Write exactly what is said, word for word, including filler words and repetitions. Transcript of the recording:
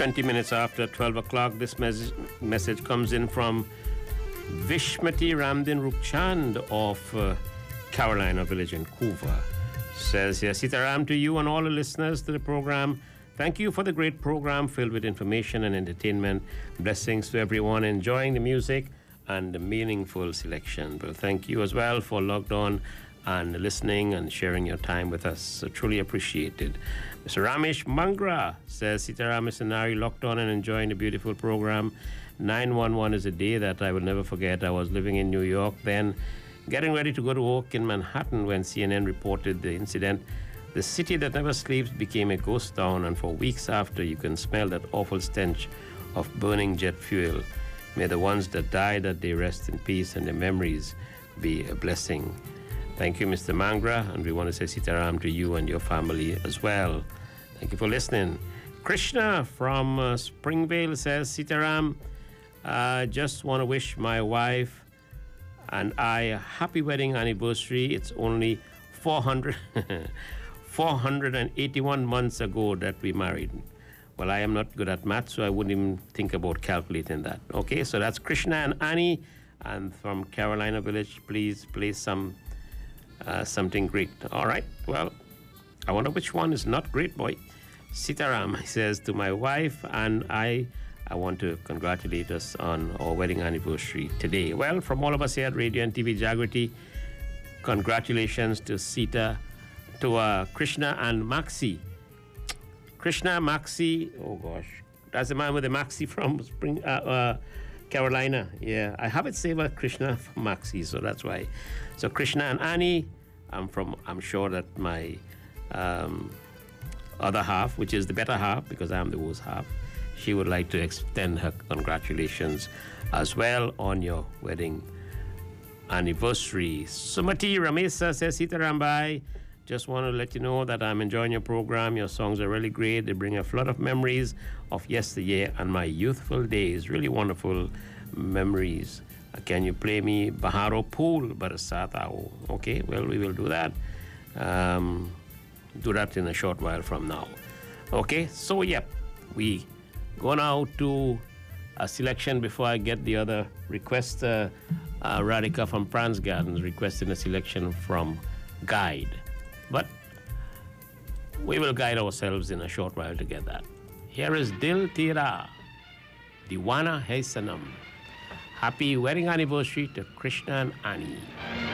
twenty minutes after twelve o'clock, this mes- message comes in from Vishmati Ramdin Rukchand of uh, Carolina Village in Couva. Says here, Sitaram to you and all the listeners to the program. Thank you for the great program filled with information and entertainment. Blessings to everyone enjoying the music and the meaningful selection. Well, thank you as well for logged on and listening and sharing your time with us. So truly appreciated. Mister Ramesh Mangra says, Sitaram Missionary locked on and enjoying the beautiful program. nine one one is a day that I will never forget. I was living in New York then, getting ready to go to work in Manhattan when C N N reported the incident. The city that never sleeps became a ghost town, and for weeks after, you can smell that awful stench of burning jet fuel. May the ones that died that day rest in peace and their memories be a blessing. Thank you, Mister Mangra, and we want to say Sitaram to you and your family as well. Thank you for listening. Krishna from uh, Springvale says, Sitaram, I uh, just want to wish my wife and I a happy wedding anniversary. It's only four hundred, four hundred eighty-one months ago that we married. Well, I am not good at math, so I wouldn't even think about calculating that. Okay, so that's Krishna and Annie, and from Carolina Village, please play some uh, something great. All right, well, I wonder which one is not great, boy. Sitaram says, to my wife and I, I want to congratulate us on our wedding anniversary today. Well, from all of us here at Radio and T V Jagrati, congratulations to Sita, to uh, Krishna and Maxi. Krishna, Maxi, oh gosh, that's the man with the Maxi from Spring, uh, uh, Carolina. Yeah, I have it saved as Krishna from Maxi, so that's why. So Krishna and Annie, I'm from. I'm sure that my um, other half, which is the better half, because I'm the worst half, she would like to extend her congratulations as well on your wedding anniversary. Sumati Ramesa says, Sitaram Bhai, just want to let you know that I'm enjoying your program. Your songs are really great. They bring a flood of memories of yesteryear and my youthful days. Really wonderful memories. Uh, can you play me Baharo Pool Barasat Aao? Okay, well, we will do that. Um, do that in a short while from now. Okay, so yep, we go now to a selection before I get the other request. Uh, uh, Radhika from Franz Gardens requesting a selection from Guide. But we will guide ourselves in a short while to get that. Here is Dil Tira, Diwana Hai Sanam. Happy wedding anniversary to Krishna and Annie.